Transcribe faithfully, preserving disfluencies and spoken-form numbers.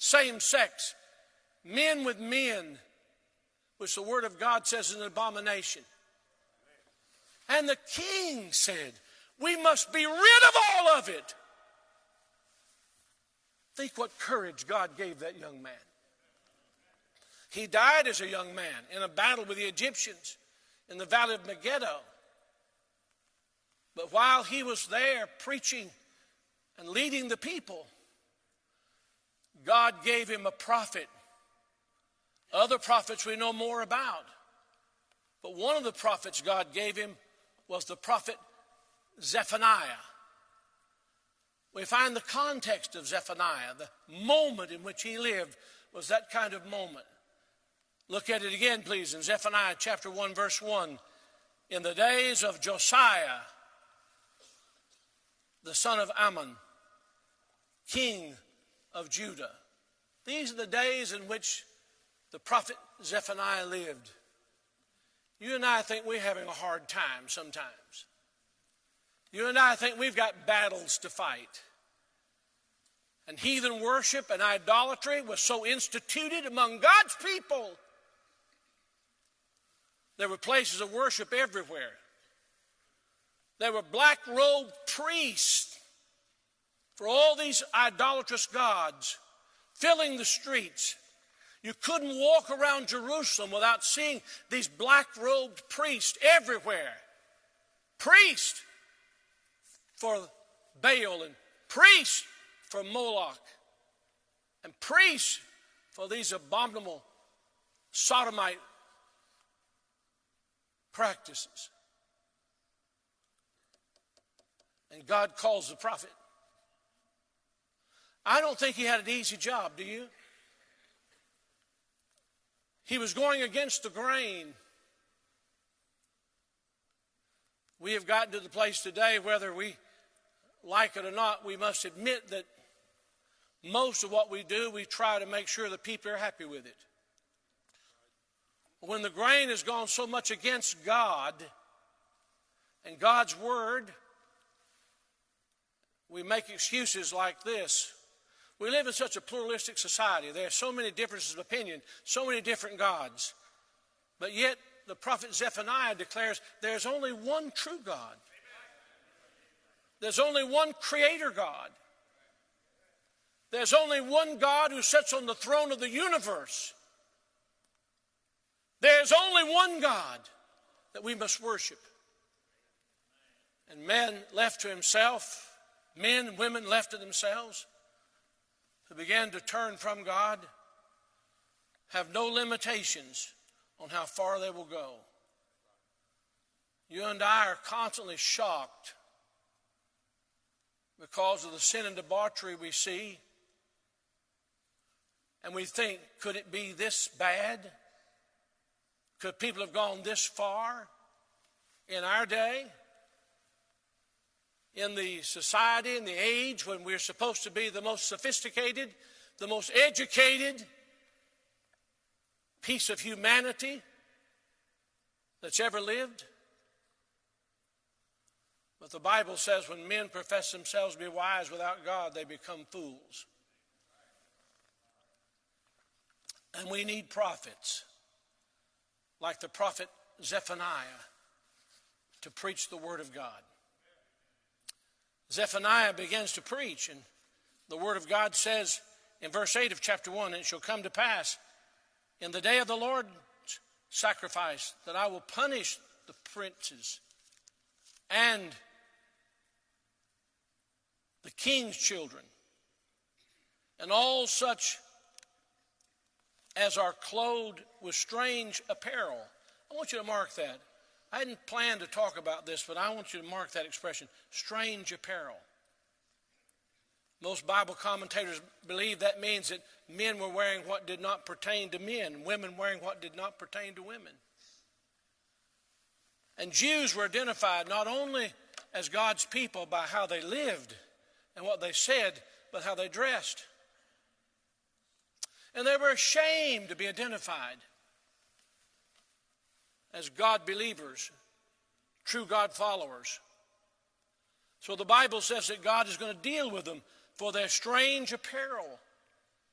same sex, men with men, which the Word of God says is an abomination. And the king said, we must be rid of all of it. Think what courage God gave that young man. He died as a young man in a battle with the Egyptians in the valley of Megiddo. But while he was there preaching and leading the people, God gave him a prophet. Other prophets we know more about. But one of the prophets God gave him was the prophet Zephaniah. We find the context of Zephaniah. The moment in which he lived was that kind of moment. Look at it again, please, in Zephaniah chapter one, verse one. In the days of Josiah, the son of Ammon, king of Judah. These are the days in which the prophet Zephaniah lived. You and I think we're having a hard time sometimes. You and I think we've got battles to fight. And heathen worship and idolatry was so instituted among God's people. There were places of worship everywhere. There were black-robed priests for all these idolatrous gods filling the streets. You couldn't walk around Jerusalem without seeing these black-robed priests everywhere. Priests for Baal and priests for Moloch and priests for these abominable sodomite practices. And God calls the prophet. I don't think he had an easy job, do you? He was going against the grain. We have gotten to the place today, whether we like it or not, we must admit that most of what we do, we try to make sure that people are happy with it. When the grain has gone so much against God and God's word, we make excuses like this. We live in such a pluralistic society. There are so many differences of opinion, so many different gods. But yet the prophet Zephaniah declares there's only one true God. There's only one creator God. There's only one God who sits on the throne of the universe. There's only one God that we must worship. And man left to himself, men and women left to themselves, who began to turn from God, have no limitations on how far they will go. You and I are constantly shocked because of the sin and debauchery we see. And we think, could it be this bad? Could people have gone this far in our day? In the society, in the age when we're supposed to be the most sophisticated, the most educated piece of humanity that's ever lived? But the Bible says when men profess themselves to be wise without God, they become fools. And we need prophets like the prophet Zephaniah to preach the word of God. Zephaniah begins to preach, and the word of God says in verse eight of chapter one, and it shall come to pass in the day of the Lord's sacrifice that I will punish the princes and the king's children and all such as are clothed with strange apparel. I want you to mark that. I hadn't planned to talk about this, but I want you to mark that expression, strange apparel. Most Bible commentators believe that means that men were wearing what did not pertain to men, and women wearing what did not pertain to women. And Jews were identified not only as God's people by how they lived and what they said, but how they dressed. And they were ashamed to be identified as God believers, true God followers. So the Bible says that God is going to deal with them for their strange apparel.